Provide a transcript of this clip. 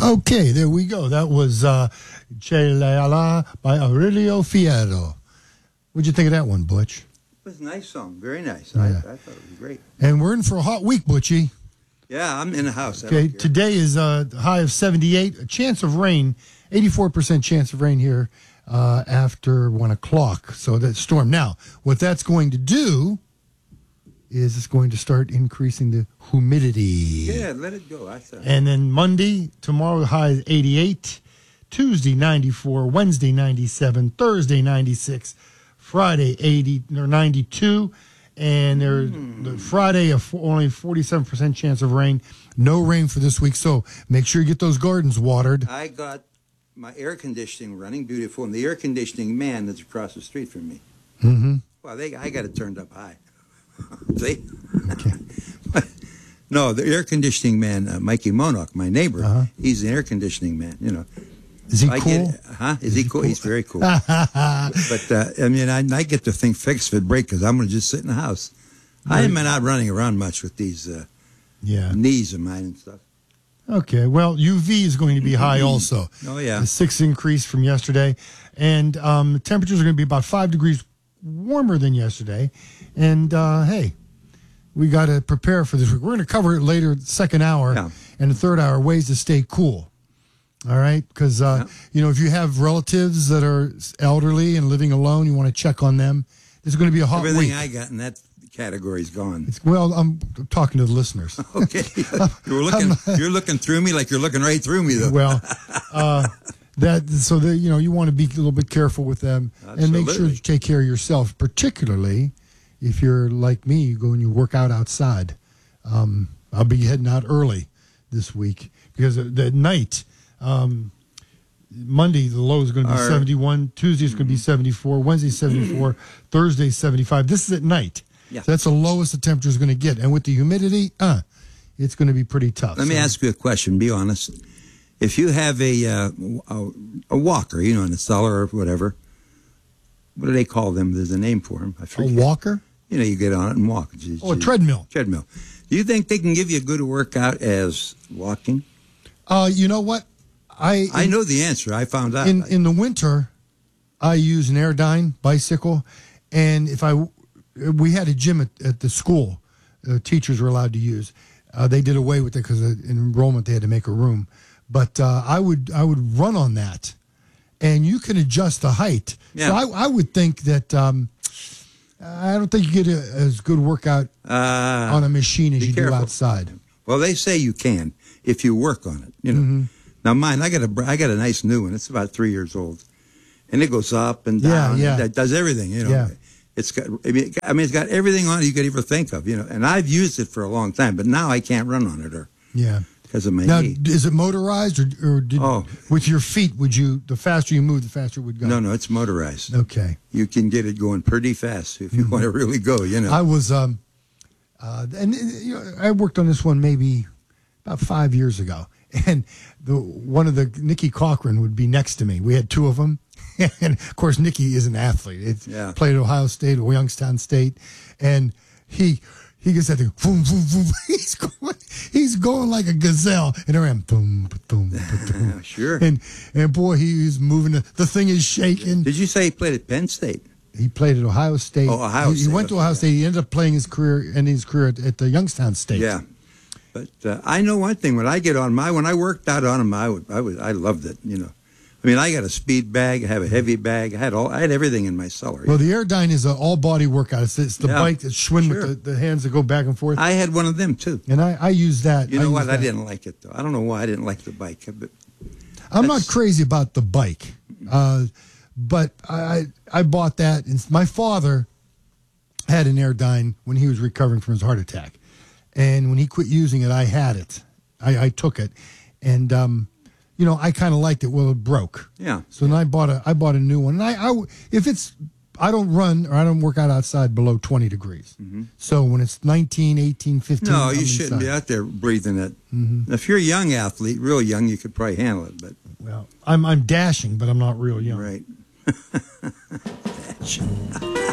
Okay, there we go. That was Che La La by Aurelio Fierro. What'd you think of that one, Butch? It was a nice song. Very nice. Yeah. I thought it was great. And we're in for a hot week, Butchie. Yeah, I'm in the house. Okay, today is a high of 78, a chance of rain, 84% chance of rain here after 1 o'clock. So that storm. Now, what that's going to do is it's going to start increasing the humidity. Yeah, let it go. I thought. And then Monday, tomorrow, the high is 88, Tuesday, 94, Wednesday, 97, Thursday, 96, Friday, 80 or 92. And there's the Friday, only 47% chance of rain. No rain for this week, so make sure you get those gardens watered. I got my air conditioning running beautiful, and the air conditioning man that's across the street from me. Mm-hmm. Well, I got it turned up high. See? Okay. No, the air conditioning man, Mikey Monock, my neighbor, he's an air conditioning man, you know. Is he cool? Is he cool? He's very cool. But, I mean, I get the thing fixed if it breaks because I'm going to just sit in the house. I am not running around much with these knees of mine and stuff. Okay, well, UV is going to be high also. Oh, yeah. A 6 increase from yesterday. And the temperatures are going to be about 5 degrees warmer than yesterday. And, hey, we got to prepare for this week. We're going to cover it later, the second hour and the third hour, ways to stay cool. All right? Because, you know, if you have relatives that are elderly and living alone, you want to check on them. This is going to be a hot week. Everything I got in that category is gone. Well, I'm talking to the listeners. Okay. You're looking through me like you're looking right through me, though. Well, you know, you want to be a little bit careful with them. Absolutely. And make sure you take care of yourself, particularly if you're like me, you go and you work out outside. I'll be heading out early this week because the night, Monday, the low is going to be 71. Tuesday is going to be 74. Wednesday, 74. Thursday, 75. This is at night. Yeah. So that's the lowest the temperature is going to get. And with the humidity, it's going to be pretty tough. Let me ask you a question. Be honest. If you have a walker, you know, in the cellar or whatever, what do they call them? There's a name for them. I forget. A walker? You know, you get on it and walk. A treadmill. Treadmill. Do you think they can give you a good workout as walking? You know what? I know the answer. I found out. In the winter, I use an Airdyne bicycle, and we had a gym at the school. Teachers were allowed to use. They did away with it because in enrollment they had to make a room. But I would run on that, and you can adjust the height. Yeah. So I would think that I don't think you get as good workout on a machine as you do outside. Well, they say you can if you work on it. You know. Now mine, I got a nice new one. It's about 3 years old, and it goes up and down. Yeah. It does everything. You know. Yeah. It's got. I mean, it's got everything on it you could ever think of. You know. And I've used it for a long time, but now I can't run on it because of my knee. Now, is it motorized or with your feet? The faster you move, the faster it would go? No, it's motorized. Okay. You can get it going pretty fast if you want to really go. You know. I was and you know, I worked on this one maybe about 5 years ago. And Nikki Cochran would be next to me. We had two of them. And, of course, Nikki is an athlete. Played at Ohio State or Youngstown State. And he gets that thing, boom, boom, boom. He's going like a gazelle. And I am, boom, boom, boom. Sure. And boy, he's moving. The thing is shaking. Did you say he played at Penn State? He played at Ohio State. Oh, Ohio State. He went to Ohio State. He ended up ending his career at the Youngstown State. Yeah. But I know one thing. When I get on when I worked out on them, I loved it. You know, I mean, I got a speed bag, I have a heavy bag, I had everything in my cellar. Well, the Airdyne is an all body workout. It's the bike that swing with the hands that go back and forth. I had one of them too, and I use that. You know what? I didn't like it though. I don't know why I didn't like the bike. But I'm not crazy about the bike, but I bought that. And my father had an Airdyne when he was recovering from his heart attack. And when he quit using it, I had it. I took it, and you know, I kind of liked it. Well, it broke. Yeah. So then I bought a new one. And I don't run or I don't work out outside below 20 degrees. So when it's 19, 18, 15, no, you shouldn't be out there breathing it. If you're a young athlete, real young, you could probably handle it. But well, I'm dashing, but I'm not real young. Right. Dashing.